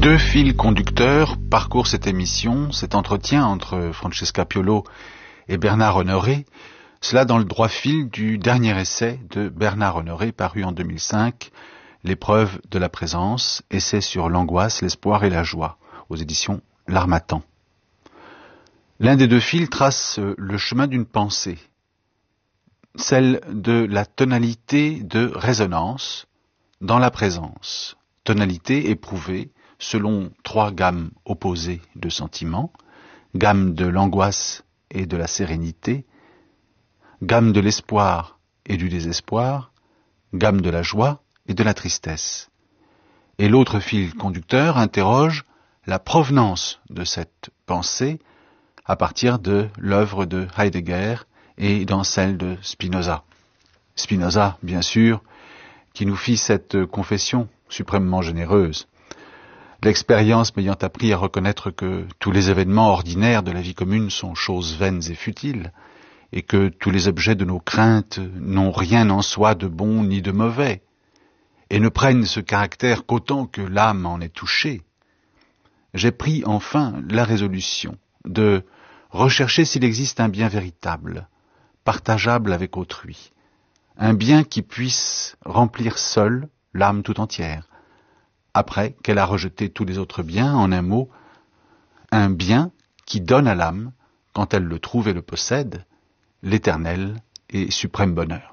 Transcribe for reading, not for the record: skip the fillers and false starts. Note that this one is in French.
Deux fils conducteurs parcourent cette émission, cet entretien entre Francesca Piolo et Bernard Honoré, cela dans le droit fil du dernier essai de Bernard Honoré paru en 2005, L'épreuve de la présence, essai sur l'angoisse, l'espoir et la joie, aux éditions L'Harmattan. L'un des deux fils trace le chemin d'une pensée, celle de la tonalité de résonance dans la présence, tonalité éprouvée selon trois gammes opposées de sentiments, gamme de l'angoisse et de la sérénité, gamme de l'espoir et du désespoir, gamme de la joie et de la tristesse. Et l'autre fil conducteur interroge la provenance de cette pensée à partir de l'œuvre de Heidegger et dans celle de Spinoza. Spinoza, bien sûr, qui nous fit cette confession suprêmement généreuse. L'expérience m'ayant appris à reconnaître que tous les événements ordinaires de la vie commune sont choses vaines et futiles, et que tous les objets de nos craintes n'ont rien en soi de bon ni de mauvais, et ne prennent ce caractère qu'autant que l'âme en est touchée, j'ai pris enfin la résolution de rechercher s'il existe un bien véritable, partageable avec autrui, un bien qui puisse remplir seul l'âme tout entière, après qu'elle a rejeté tous les autres biens, en un mot, un bien qui donne à l'âme, quand elle le trouve et le possède, l'éternel et suprême bonheur.